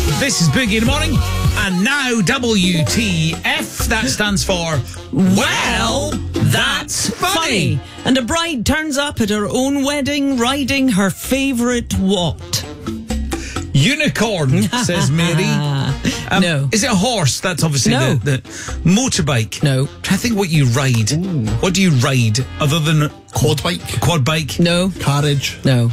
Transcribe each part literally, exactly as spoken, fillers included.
This is Boogie in the Morning, and now W T F. That stands for Well, That's Funny. And a bride turns up at her own wedding riding her favourite what? Unicorn, says Mary. Um, no. Is it a horse? That's obviously No. the, the motorbike. No. I'm trying to think what you ride. Ooh. What do you ride other than Quad bike. quad bike? No. Carriage. No.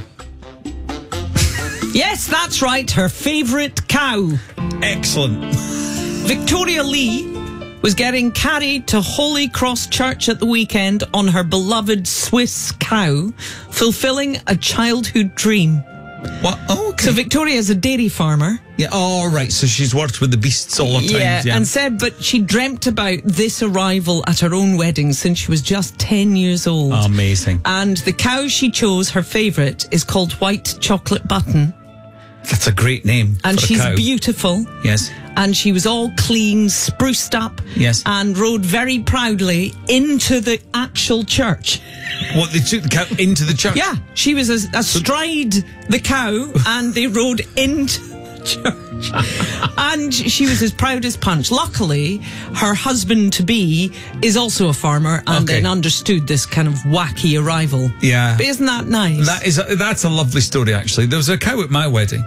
Yes, that's right. Her favourite cow. Excellent. Victoria Lee was getting carried to Holy Cross Church at the weekend on her beloved Swiss cow, fulfilling a childhood dream. What? Oh, okay. So Victoria is a dairy farmer. Yeah. Oh, right. So she's worked with the beasts all the time. Yeah, Yeah. and said, but she dreamt about this arrival at her own wedding since she was just ten years old. Amazing. And the cow she chose, her favourite, is called White Chocolate Button. That's a great name. And for a she's cow. beautiful. Yes. And she was all clean, spruced up. Yes. And rode very proudly into the actual church. What, they took the cow into the church? Yeah, she was as- astride the cow and they rode into the church. And she was as proud as punch. Luckily, her husband-to-be is also a farmer and Okay. then understood this kind of wacky arrival. Yeah. But isn't that nice? That is a, that's a lovely story, actually. There was a cow at my wedding.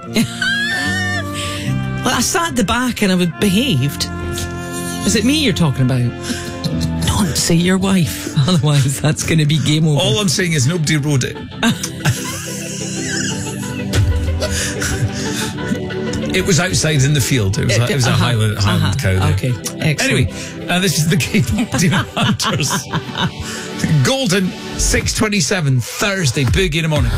Well, I sat at the back and I was behaved. Is it me you're talking about? Don't say your wife, otherwise that's going to be game over. All I'm saying is nobody rode it. It was outside in the field. It was, a, it was a Uh-huh, Highland, Highland uh-huh. cow there. Okay, excellent. Anyway, uh, this is the Game Demon Hunters. Golden, six twenty-seven, Thursday, Boogie in the Morning.